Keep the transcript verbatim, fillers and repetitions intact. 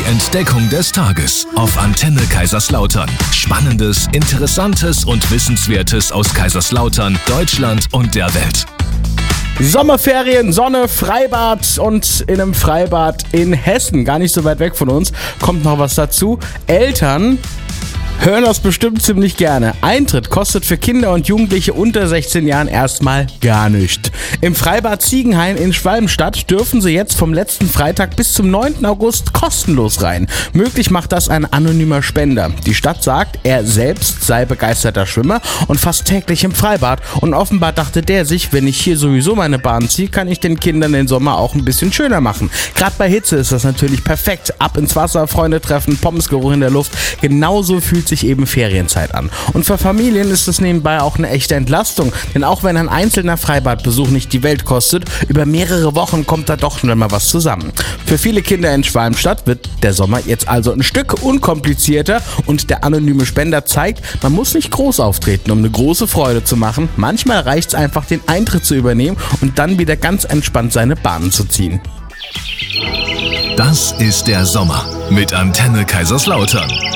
Entdeckung des Tages auf Antenne Kaiserslautern. Spannendes, Interessantes und Wissenswertes aus Kaiserslautern, Deutschland und der Welt. Sommerferien, Sonne, Freibad und in einem Freibad in Hessen, gar nicht so weit weg von uns, kommt noch was dazu. Eltern hören das bestimmt ziemlich gerne. Eintritt kostet für Kinder und Jugendliche unter sechzehn Jahren erstmal gar nichts. Im Freibad Ziegenhain in Schwalbenstadt dürfen sie jetzt vom letzten Freitag bis zum neunten August kostenlos rein. Möglich macht das ein anonymer Spender. Die Stadt sagt, er selbst sei begeisterter Schwimmer und fast täglich im Freibad. Und offenbar dachte der sich, wenn ich hier sowieso meine Bahn ziehe, kann ich den Kindern den Sommer auch ein bisschen schöner machen. Gerade bei Hitze ist das natürlich perfekt. Ab ins Wasser, Freunde treffen, Pommesgeruch in der Luft. Genauso fühlt sich eben Ferienzeit an. Und für Familien ist es nebenbei auch eine echte Entlastung, denn auch wenn ein einzelner Freibadbesuch nicht die Welt kostet, über mehrere Wochen kommt da doch schnell mal was zusammen. Für viele Kinder in Schwalbenstadt wird der Sommer jetzt also ein Stück unkomplizierter und der anonyme Spender zeigt, man muss nicht groß auftreten, um eine große Freude zu machen. Manchmal reicht es einfach, den Eintritt zu übernehmen und dann wieder ganz entspannt seine Bahnen zu ziehen. Das ist der Sommer mit Antenne Kaiserslautern.